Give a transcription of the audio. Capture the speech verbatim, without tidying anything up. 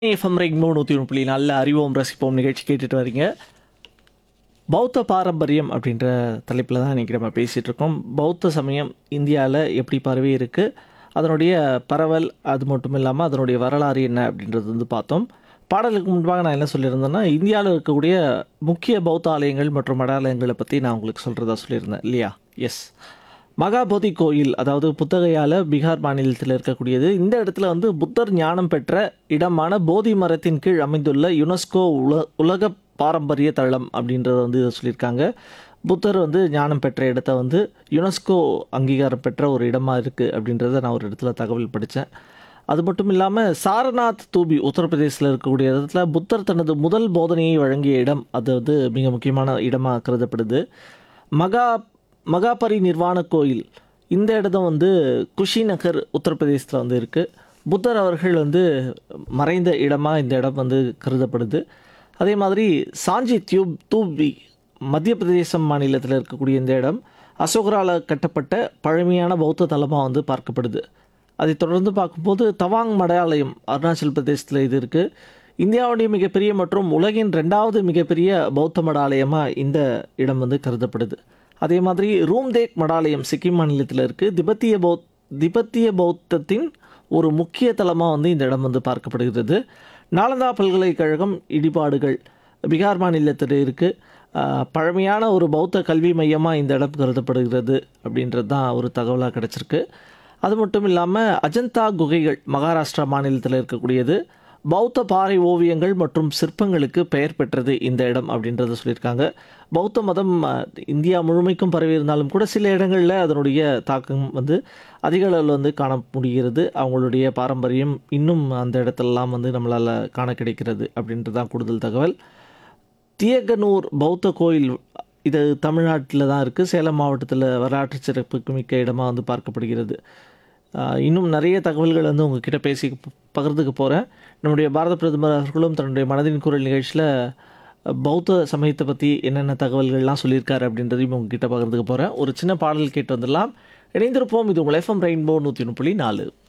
FM rainbow நூற்றி ஒன்று புள்ளி நல்ல அறிவோம் ரசிப்போம் நிகழ்ச்சி கேட்டுட்டு வரீங்க. பௌத்த பாரம்பரியம் அப்படின்ற தலைப்பில் தான் இன்றைக்கி நம்ம பேசிகிட்டு இருக்கோம். பௌத்த சமயம் இந்தியாவில் எப்படி பரவி இருக்குது, அதனுடைய பரவல், அது மட்டும் இல்லாமல் அதனுடைய வரலாறு என்ன அப்படின்றது வந்து பார்த்தோம். பாடலுக்கு முன்பாக நான் என்ன சொல்லியிருந்தேன்னா, இந்தியாவில் இருக்கக்கூடிய முக்கிய பௌத்த ஆலயங்கள் மற்றும் மடாலயங்களை பற்றி நான் உங்களுக்கு சொல்கிறதா சொல்லியிருந்தேன் இல்லையா? எஸ், மகாபோதி கோயில், அதாவது புத்தகையால் பீகார் மாநிலத்தில் இருக்கக்கூடியது. இந்த இடத்துல வந்து புத்தர் ஞானம் பெற்ற இடமான போதி மரத்தின் கீழ் அமைந்துள்ள யுனெஸ்கோ உல உலக பாரம்பரிய தளம் அப்படின்றத வந்து இதை சொல்லியிருக்காங்க. புத்தர் வந்து ஞானம் பெற்ற இடத்த வந்து யுனெஸ்கோ அங்கீகாரம் பெற்ற ஒரு இடமா இருக்குது அப்படின்றத நான் ஒரு இடத்துல தகவல் படித்தேன். அது மட்டும் இல்லாமல் சாரநாத் தூபி உத்தரப்பிரதேசத்தில் இருக்கக்கூடிய இடத்துல புத்தர் தனது முதல் போதனையை வழங்கிய இடம், அது வந்து மிக முக்கியமான இடமாக கருதப்படுது. மகா மகாபரி நிர்வாண கோயில், இந்த இடம் வந்து குஷிநகர் உத்தரப்பிரதேசத்தில் வந்து இருக்குது. புத்தர் அவர்கள் வந்து மறைந்த இடமாக இந்த இடம் வந்து கருதப்படுது. அதே மாதிரி சாஞ்சி தியூப் தூபி மத்திய பிரதேசம் மாநிலத்தில் இருக்கக்கூடிய இந்த இடம் அசோகரால் கட்டப்பட்ட பழமையான பௌத்த தலமாக வந்து பார்க்கப்படுது. அதை தொடர்ந்து பார்க்கும்போது தவாங் மடாலயம் அருணாச்சல் பிரதேசத்தில் இது இருக்குது. இந்தியாவுடைய மிகப்பெரிய மற்றும் உலகின் ரெண்டாவது மிகப்பெரிய பௌத்த மடாலயமாக இந்த இடம் வந்து கருதப்படுது. அதே மாதிரி ரூம்தேக் மடாலயம் சிக்கிம் மாநிலத்தில் இருக்குது. திபெத்திய பௌத் திபெத்திய பௌத்தத்தின் ஒரு முக்கிய தலமாக வந்து இந்த இடம் வந்து பார்க்கப்படுகிறது. நாலந்தா பல்கலைக்கழகம் இடிபாடுகள் பீகார் மாநிலத்தில் இருக்குது. பழமையான ஒரு பௌத்த கல்வி மையமாக இந்த இடம் கருதப்படுகிறது அப்படின்றது தான் ஒரு தகவலாக கிடச்சிருக்கு. அது மட்டும் இல்லாமல் அஜந்தா குகைகள் மகாராஷ்டிரா மாநிலத்தில் இருக்கக்கூடியது. பௌத்த பாறை ஓவியங்கள் மற்றும் சிற்பங்களுக்கு பெயர் பெற்றது இந்த இடம் அப்படின்றத சொல்லியிருக்காங்க. பௌத்த மதம் இந்தியா முழுமைக்கும் பரவி இருந்தாலும் கூட சில இடங்களில் அதனுடைய தாக்கம் வந்து அதிக அளவில் வந்து காண முடிகிறது. அவங்களுடைய பாரம்பரியம் இன்னும் அந்த இடத்துலலாம் வந்து நம்மளால் காண கிடைக்கிறது அப்படின்றது தான் கூடுதல் தகவல். தியகனூர் பௌத்த கோயில், இது தமிழ்நாட்டில் தான் இருக்குது. சேலம் மாவட்டத்தில் வரலாற்று சிறப்புக்கு மிக்க இடமாக வந்து பார்க்கப்படுகிறது. இன்னும் நிறைய தகவல்கள் வந்து உங்ககிட்ட பேசி பகிர்ந்துக்க போகிறேன். நம்முடைய பாரத பிரதமர் அவர்களும் தன்னுடைய மனதின் குரல் நிகழ்ச்சியில் பௌத்த சமயத்தை பற்றி என்னென்ன தகவல்கள்லாம் சொல்லியிருக்காரு அப்படின்றதையும் உங்ககிட்ட பகிர்ந்துக்க போகிறேன். ஒரு சின்ன பாடல் கேட்டு வந்துடலாம். இணைந்திருப்போம். இது உங்கள் எஃப்எம் ரெயின்போ நூற்றி ஒன்று புள்ளி நாலு.